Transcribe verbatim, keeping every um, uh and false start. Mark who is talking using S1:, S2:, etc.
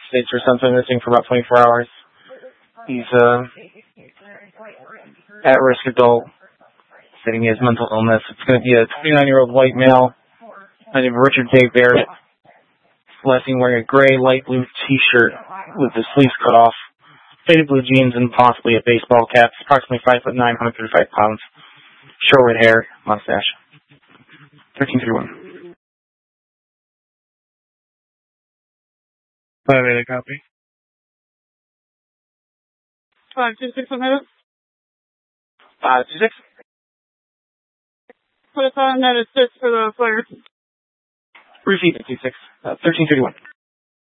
S1: States or something, missing for about twenty-four hours. He's uh, at-risk adult, stating he has mental illness. It's going to be a twenty-nine-year-old white male named Richard J. Barrett. Last seen wearing a gray, light blue T-shirt with the sleeves cut off, faded blue jeans, and possibly a baseball cap. He's approximately five foot nine, one hundred thirty-five pounds. Short red hair, mustache. thirteen thirty-one.
S2: five eight, copy.
S3: five two six, one minute.
S1: five two six.
S3: Put us on that at six for the flare.
S1: Receive it, two six. Uh, thirteen thirty-one.